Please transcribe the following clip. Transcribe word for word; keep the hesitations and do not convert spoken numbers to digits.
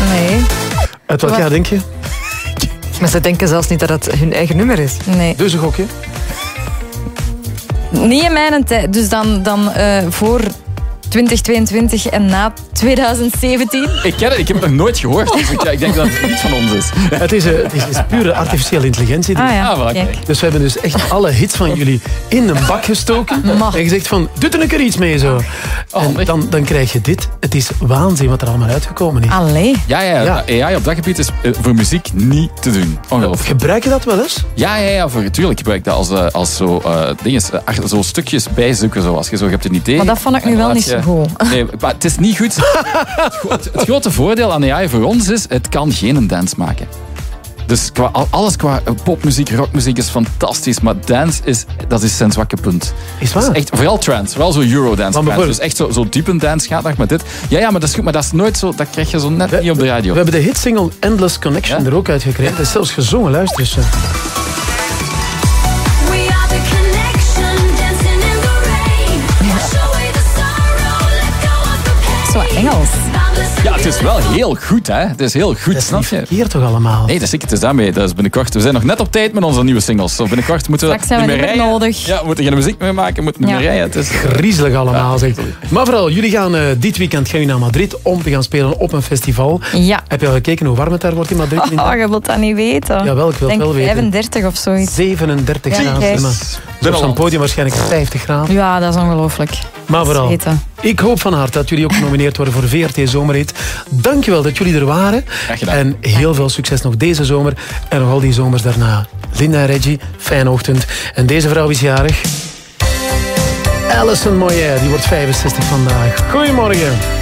Nee. Uit welk jaar denk je? Maar ze denken zelfs niet dat het hun eigen nummer is. Nee. Dus een gokje? Niet in mijn tijd. Dus dan, dan uh, voor twintig tweeëntwintig en na twintig zeventien. Ik ken het, ik heb het nog nooit gehoord. Dus ik, ja, ik denk dat het niet van ons is. Het is, uh, het is, het is pure artificiële intelligentie. Ah, ja. Ah, voilà. Dus we hebben dus echt alle hits van jullie in een bak gestoken. Mag. En gezegd van, doe er een keer iets mee zo. En dan, dan krijg je dit. Het is waanzin wat er allemaal uitgekomen is. Allee. Ja, ja, ja. A I op dat gebied is uh, voor muziek niet te doen. Ongelooflijk. Gebruik je dat wel eens? Ja, ja, ja, voor, tuurlijk gebruik ik dat als, uh, als zo, uh, dinges, uh, zo stukjes bijzoeken. Zo. Als je zo hebt een idee. Maar dat vond ik nu wel niet zo goed. Nee, maar het is niet goed. Het, gro- het grote voordeel aan A I voor ons is, het kan geen dance maken. Dus qua, alles qua popmuziek, rockmuziek is fantastisch. Maar dance is, dat is zijn zwakke punt. Is waar? Dat is echt, vooral trance, vooral zo eurodance. Maar Dus echt zo, zo diep een dance gaat nog met dit. Ja, ja, maar dat is goed. Maar dat is nooit zo, dat krijg je zo net We, niet op de radio. we hebben de hitsingle Endless Connection Ja? er ook uitgekregen. Dat is zelfs gezongen, luister eens. Zo Engels. Ja, het is wel heel goed, hè. Het is heel goed, Dat is snap niet je? verkeerd toch allemaal? Nee, dat is, het is daarmee. Dat is binnenkort. We zijn nog net op tijd met onze nieuwe singles. Zo binnenkort moeten we Straks zijn we niet meer niet meer rijden. nodig. Ja, we moeten geen muziek meer maken, we moeten niet Ja. meer rijden. Het is... Griezelig allemaal, zegt hij. Maar vooral, jullie gaan uh, dit weekend gaan jullie naar Madrid om te gaan spelen op een festival. Ja. Heb je al gekeken hoe warm het daar wordt in Madrid? Oh, je wilt dat niet weten. Jawel, ik wil het denk wel weten. vijfendertig of zoiets. zevenendertig Ja, graden. kijk. Maar Ben op al zo'n aan. podium waarschijnlijk vijftig graden. Ja, dat is ongelooflijk. Maar vooral, Zweten. ik hoop van harte dat jullie ook genomineerd worden voor V R T Zomerhit. Dankjewel dat jullie er waren. Graag gedaan. En heel veel succes nog deze zomer en nog al die zomers daarna. Linda en Reggie, fijne ochtend. En deze vrouw is jarig. Alison Moyer, die wordt vijfenzestig vandaag. Goedemorgen.